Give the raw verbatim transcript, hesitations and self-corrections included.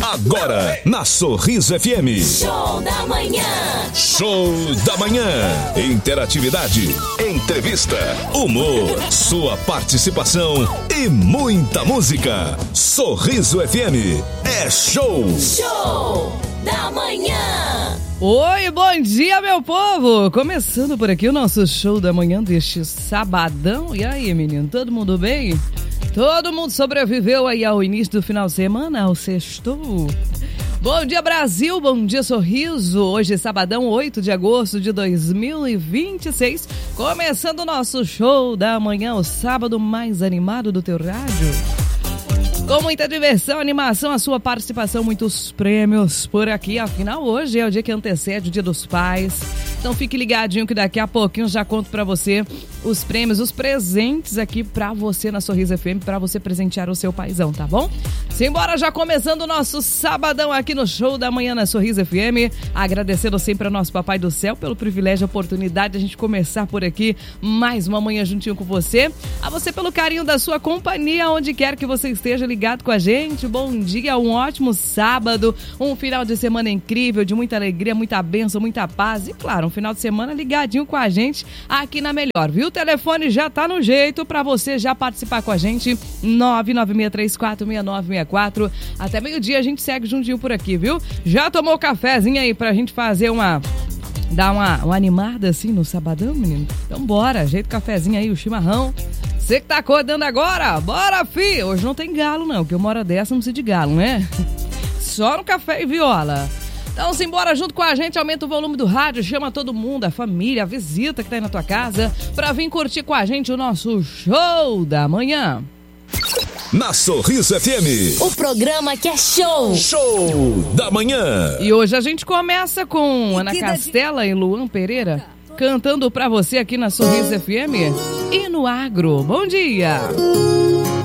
Agora, na Sorriso F M. Show da manhã. Show da manhã. Interatividade, entrevista, humor, sua participação e muita música. Sorriso F M é show. Show da manhã. Oi, bom dia, meu povo! Começando por aqui o nosso show da manhã deste sabadão. E aí, menino, todo mundo bem? Todo mundo sobreviveu aí ao início do final de semana, ao sextou? Bom dia, Brasil! Bom dia, Sorriso! Hoje é sabadão, oito de agosto de dois mil e vinte e seis. Começando o nosso show da manhã, o sábado mais animado do teu rádio. Com muita diversão, animação, a sua participação, muitos prêmios por aqui. Afinal, hoje é o dia que antecede o Dia dos Pais. Então fique ligadinho que daqui a pouquinho já conto pra você os prêmios, os presentes aqui pra você na Sorriso F M, pra você presentear o seu paizão, tá bom? Simbora, já começando o nosso sabadão aqui no Show da Manhã na Sorriso F M. Agradecendo sempre ao nosso Papai do Céu pelo privilégio e oportunidade de a gente começar por aqui mais uma manhã juntinho com você. A você pelo carinho da sua companhia, onde quer que você esteja ligado com a gente. Bom dia, um ótimo sábado, um final de semana incrível, de muita alegria, muita bênção, muita paz e, claro, um final de semana ligadinho com a gente aqui na Melhor, viu? O telefone já tá no jeito pra você já participar com a gente, nove nove seis três quatro seis nove seis quatro. Até meio-dia a gente segue juntinho por aqui, viu? Já tomou o cafezinho aí pra gente fazer uma... dar uma, uma animada assim no sabadão, menino? Então bora, ajeita o cafezinho aí, o chimarrão. Você que tá acordando agora, bora, fi! Hoje não tem galo não, porque uma hora dessa não precisa de galo, né? Só no café e viola. Então simbora junto com a gente, aumenta o volume do rádio, chama todo mundo, a família, a visita que tá aí na tua casa, pra vir curtir com a gente o nosso Show da Manhã. Na Sorriso F M, o programa que é show. Show da Manhã. E hoje a gente começa com Ana Castela e Luan Pereira cantando pra você aqui na Sorriso F M e no Agro. Bom dia!